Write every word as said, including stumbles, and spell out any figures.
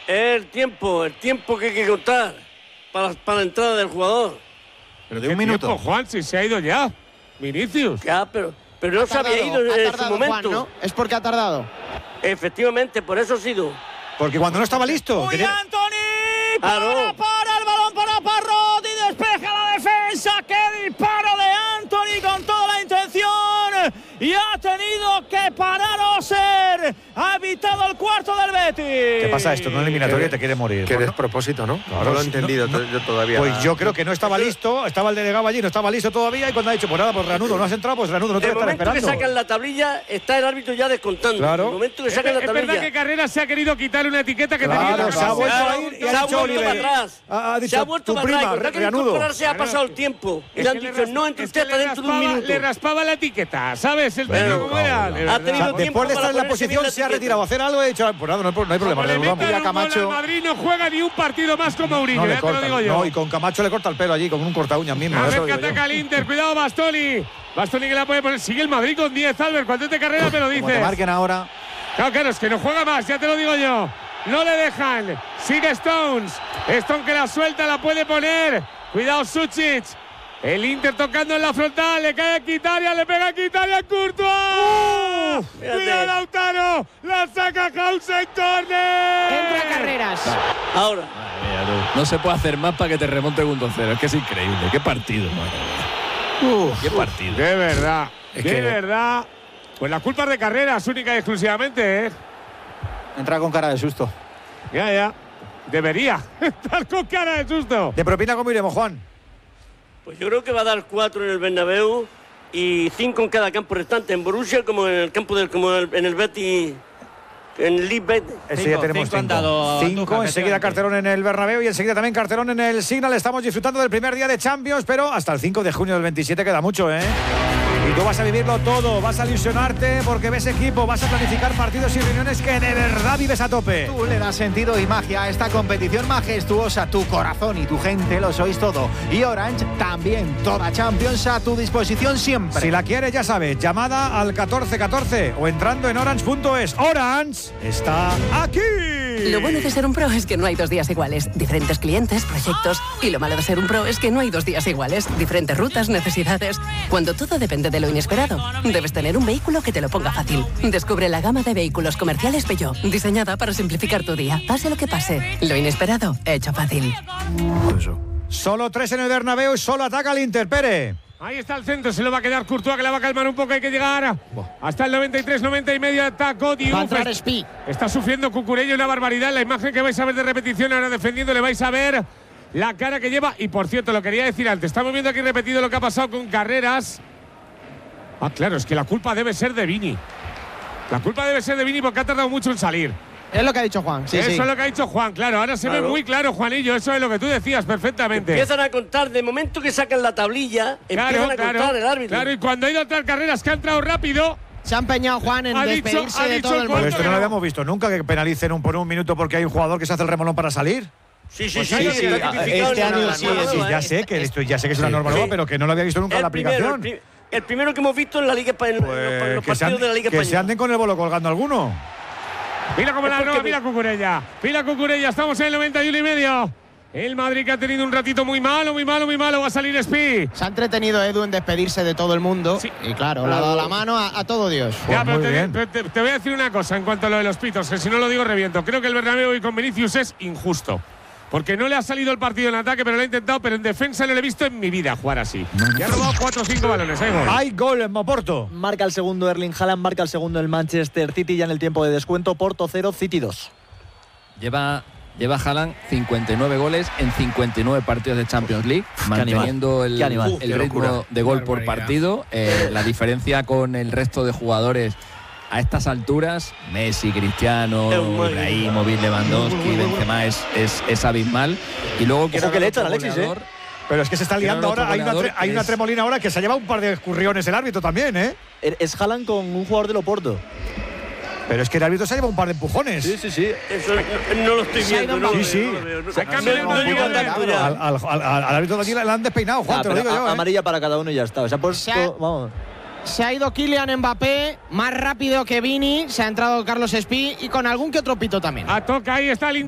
El tiempo, el tiempo que hay que contar para, para la entrada del jugador. Pero de un minuto. Tiempo, Juan, si se ha ido ya. Vinicius. Ya, pero, pero no se había ido en, en su momento. Juan, ¿no? Es porque ha tardado. Efectivamente, por eso ha sido. Porque cuando no estaba listo. ¡Uy, quería... Anthony! ¡Para, Claro. para el balón para Parrot! ¡Y despeja la defensa! ¡Qué disparo de Anthony con toda la intención! Y ha tenido que parar Oser. Ha evitado el cuarto del Betis. ¿Qué pasa esto? No eliminatoria y te quiere morir. Qué Bueno, despropósito, ¿no? claro, no lo he sí, entendido no, to- no. yo todavía. Pues yo creo que no estaba listo. Estaba el delegado allí, no estaba listo todavía. Y cuando ha dicho, pues nada, pues reanudo, no has entrado, pues reanudo, no te En el voy a estar momento que esperando. sacan la tablilla, está el árbitro ya descontando. Claro. En el momento que Es, sacan la es verdad tablilla. que Carreras se ha querido quitar una etiqueta que tenía. Claro, que se ha vuelto Claro, a ir y se ha ha dicho vuelto Oliver. para atrás. Ha, ha dicho, Se ha vuelto tu para prima, atrás. Cuando ha querido reanudo. incorporarse ha Claro. pasado el tiempo. Y Es le han que dicho, ras- no entre es usted que está le dentro de un raspaba- minuto. Le raspaba la etiqueta, ¿sabes? El Bueno, técnico cómo era. ha De tenido verdad. O sea, tiempo después de para estar en la ponerse bien posición, la se ha etiqueta. retirado a hacer algo y ha dicho, pues nada, no hay, no hay problema. Como le reanudamos. metan Y a un gol al Camacho- Madrid no juega ni un partido más con Mourinho, No le ya te lo corta, digo yo. no, y con Camacho le corta el pelo allí, con un corta uñas mismo. A eso ver lo que digo yo. ataca el Inter, cuidado Bastoni. Bastoni que la puede poner. Sigue el Madrid con diez, Albert. Cuando te carrera me lo Como te dices. marquen ahora. Claro, claro, es que no juega más, ya te lo digo yo. No le dejan. Sigue Stones. Stone que la suelta, la puede poner. Cuidado Sucic. El Inter tocando en la frontal. Le cae a Quitaria, le pega a Quitaria. ¡Courtois! ¡Cuidado Lautaro! ¡La saca House en córner! Entra Carreras. Ahora. Mira tú, no se puede hacer más para que te remonte un dos cero. Es que es increíble. Qué partido, madre mía. Qué partido. De verdad, Es de que- verdad. Pues la culpa es de Carreras, única y exclusivamente, ¿eh? Entra con cara de susto. Ya, ya. Debería estar con cara de susto. ¿De propina cómo iremos, Juan? Pues yo creo que va a dar cuatro en el Bernabéu y cinco en cada campo restante. En Borussia como en el campo del, como el- en el Betis, en el Leeds Betis. Ese Cinco, ya tenemos cinco han cinco. dado Cinco, Andújar, enseguida efectivamente. cartelón en el Bernabéu y enseguida también cartelón en el Signal. Estamos disfrutando del primer día de Champions, pero hasta el cinco de junio del veintisiete queda mucho, ¿eh? Y tú vas a vivirlo todo, vas a ilusionarte porque ves equipo, vas a planificar partidos y reuniones que de verdad vives a tope. Tú le das sentido y magia a esta competición majestuosa. Tu corazón y tu gente lo sois todo. Y Orange también. Toda Champions a tu disposición siempre. Si la quieres, ya sabes, llamada al catorce catorce o entrando en orange punto es. Orange está aquí. Lo bueno de ser un pro es que no hay dos días iguales. Diferentes clientes, proyectos. Y lo malo de ser un pro es que no hay dos días iguales. Diferentes rutas, necesidades. Cuando todo depende de lo inesperado, debes tener un vehículo que te lo ponga fácil. Descubre la gama de vehículos comerciales Peugeot, diseñada para simplificar tu día. Pase lo que pase, lo inesperado, hecho fácil. Solo tres en el Bernabéu y solo ataca el Inter, Pere. Ahí está el centro, se lo va a quedar Courtois, que la va a calmar un poco. Hay que llegar hasta el noventa y tres, noventa y medio. Atacó Diouf. Va a entrar Spi. Está sufriendo Cucurella una barbaridad. La imagen que vais a ver de repetición ahora defendiendo, le vais a ver la cara que lleva. Y por cierto, lo quería decir antes, estamos viendo aquí repetido lo que ha pasado con Carreras. Ah, claro, es que la culpa debe ser de Vini. La culpa debe ser de Vini porque ha tardado mucho en salir. Es lo que ha dicho Juan. Sí, eso sí. es lo que ha dicho Juan, claro. Ahora se Claro. ve muy claro, Juanillo. Eso es lo que tú decías perfectamente. Empiezan a contar, de momento que sacan la tablilla, empiezan a contar el árbitro. Claro, y cuando ha ido a entrar Carreras, que ha entrado rápido. Se ha empeñado Juan en Ha dicho- despedirse ha de dicho todo el el mundo. Pero esto no lo habíamos visto nunca, que penalicen un, por un minuto porque hay un jugador que se hace el remolón para salir. Sí, sí, Pues sí, sí, sí, sí, está tipificado este en la- año la sí, norma sí, Sí, nueva, ya ¿eh? sé que esto ya sé que es una norma Sí. nueva, pero que no lo había visto nunca en la El primero, el, aplicación. pri- el primero que hemos visto en la Liga Española, en los- en Pues los que se, partidos anden, de la Liga que se Española. anden con el bolo colgando alguno. Mira cómo Es la porque roba, me- mira Cucurella. Mira Cucurella, estamos en el noventa y uno y medio. El Madrid que ha tenido un ratito muy malo, muy malo, muy malo. Va a salir Spi. Se ha entretenido Edu en despedirse de todo el mundo. Sí. Y claro, le ha dado la mano a, a todo Dios. Ya, pero muy te, bien. te- te- te voy a decir una cosa en cuanto a lo de los pitos, que si no lo digo reviento. Creo que el Bernabéu y con Vinicius es injusto. Porque no le ha salido el partido en ataque, pero lo ha intentado, pero en defensa no lo he visto en mi vida jugar así. Y ha robado cuatro o cinco balones. Hay gol. Hay gol en Moporto. Marca el segundo Erling Haaland, marca el segundo el Manchester City ya en el tiempo de descuento. Porto cero, City dos. Lleva, lleva Haaland cincuenta y nueve goles en cincuenta y nueve partidos de Champions League, manteniendo animal, el, qué animal. el Qué ritmo locura. de gol por partido. Eh, la diferencia con el resto de jugadores a estas alturas, Messi, Cristiano, Es muy Ibrahimovic, Lewandowski, Benzema, es, es, es abismal. Y luego quiero que le hablar echan, otro Alexis, ¿eh? goleador. Pero es que se está Quiero liando otro ahora. Hay una, goleador tre- hay que una es- tremolina ahora que se ha llevado un par de escurriones el árbitro también, ¿eh? Es Haaland con un jugador del Oporto. Pero es que el árbitro se ha llevado un par de empujones. Sí, sí, sí. Eso no, no lo estoy Se ha viendo. ido No, lo Sí, veo, sí. no lo veo, no- Se cambia el no Madrid llego con tanto el- ya. Al, al, al, al- al árbitro de aquí le han despeinado, Juan, Ah, te lo pero digo yo. a- ¿eh? amarilla para cada uno y ya está. Se ha puesto. Se ha- Vamos. Se ha ido Kylian Mbappé, más rápido que Vini. Se ha entrado Carlos Spi y con algún que otro pito también. A toca, ahí está el